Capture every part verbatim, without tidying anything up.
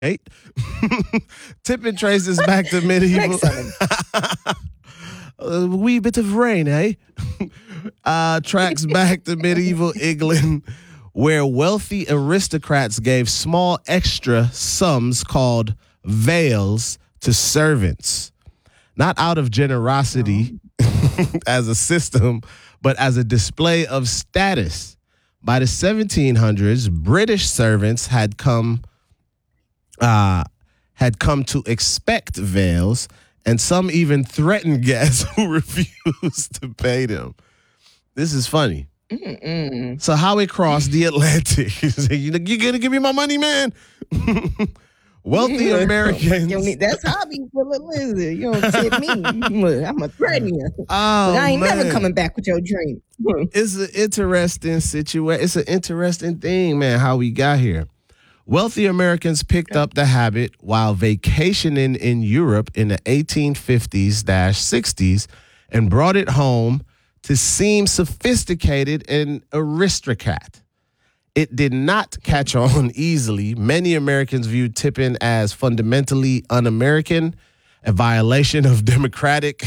Eight. Tipping traces back to medieval. Next seven. A wee bit of rain, eh? uh, tracks back to medieval England, where wealthy aristocrats gave small extra sums called veils to servants, not out of generosity as a system, but as a display of status. By the seventeen hundreds, British servants had come uh, had come to expect veils, and some even threatened guests who refused to pay them. This is funny. Mm-mm. So how it crossed the Atlantic? you you gonna give me my money, man? Wealthy Americans. You need- That's how I be feeling, Lizzie. You don't tip me. I'm going to threaten you. Oh, But I ain't man. never coming back with your drink. It's an interesting situation. It's an interesting thing, man, how we got here. Wealthy Americans picked up the habit while vacationing in Europe in the eighteen fifties sixties and brought it home to seem sophisticated and aristocrat. It did not catch on easily. Many Americans viewed tipping as fundamentally un-American, a violation of democratic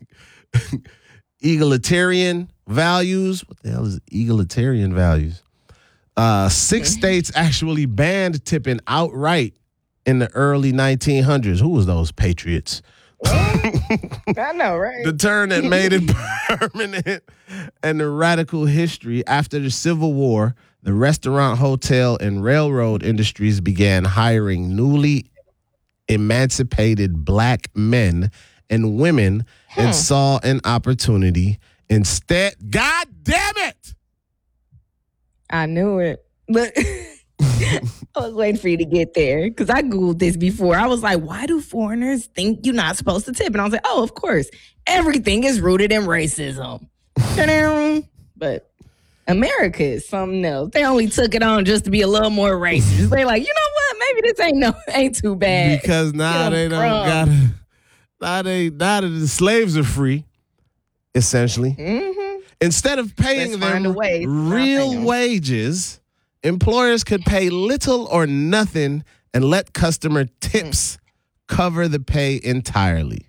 egalitarian values. What the hell is egalitarian values? Uh, six states actually banned tipping outright in the early nineteen hundreds. Who was those patriots? I know, right? The turn that made it permanent and the radical history after the Civil War, the restaurant, hotel, and railroad industries began hiring newly emancipated black men and women Hmm. and saw an opportunity instead. God damn it! I knew it. But I was waiting for you to get there because I Googled this before. I was like, why do foreigners think you're not supposed to tip? And I was like, oh, of course. Everything is rooted in racism. But America is something else. They only took it on just to be a little more racist. They're like, you know what? Maybe this ain't no ain't too bad. Because now Get 'em they don't from. gotta. Now they now that the slaves are free, essentially. Mm-hmm. Instead of paying Let's find them a way to not pay real 'em. wages, employers could pay little or nothing and let customer Hmm. tips cover the pay entirely.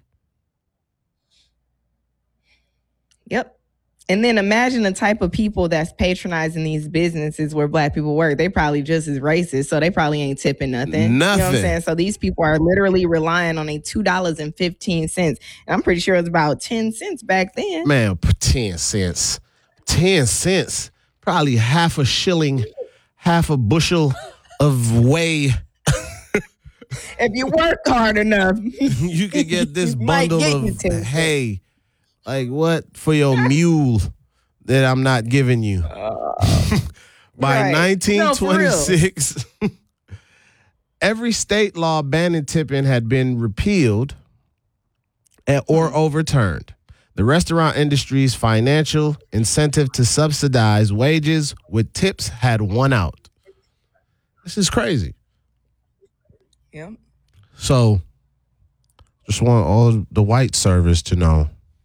Yep. And then imagine the type of people that's patronizing these businesses where black people work. They probably just as racist, so they probably ain't tipping nothing. You know what Nothing. I'm saying? So these people are literally relying on a two dollars and fifteen cents. And I'm pretty sure it was about ten cents back then. Man, p- ten cents. ten cents. Probably half a shilling, half a bushel of whey. If you work hard enough, You could get this You might bundle get of your ten cents. hay. Like what? For your mule that I'm not giving you. By right. nineteen No, for real. twenty-six, every state law banning tipping had been repealed and- or Hmm. overturned. The restaurant industry's financial incentive to subsidize wages with tips had won out. This is crazy. yeah. So, just want all the white servers to know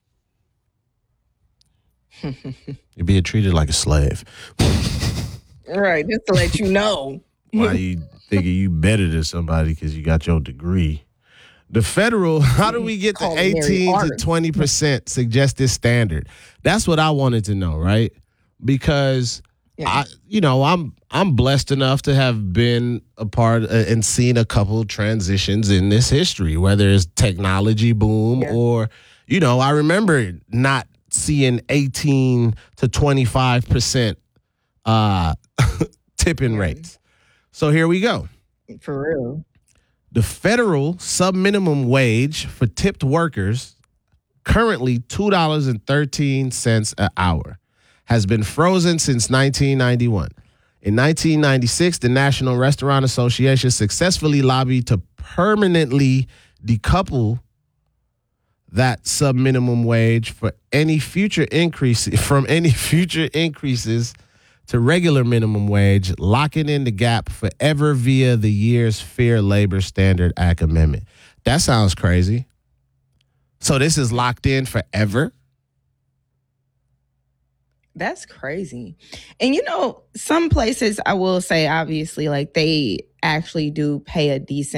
you're being treated like a slave. Right. Just to let you know. Why you thinking you better than somebody because you got your degree? The federal, how do we get to Culinary eighteen to arts. twenty percent suggested standard? That's what I wanted to know, right? Because Yeah. I, you know, I'm I'm blessed enough to have been a part uh, and seen a couple transitions in this history, whether it's technology boom Yeah. or, you know, I remember not seeing eighteen to twenty-five percent uh, tipping Yeah. rates. So here we go. For real. The federal subminimum wage for tipped workers, currently two dollars and thirteen cents an hour, has been frozen since nineteen ninety-one. In nineteen ninety-six, the National Restaurant Association successfully lobbied to permanently decouple that subminimum wage for any future increase from any future increases to regular minimum wage, locking in the gap forever via the year's Fair Labor Standard Act amendment. That sounds crazy. So this is locked in forever? That's crazy. And you know, some places I will say, obviously, like they actually do pay a decent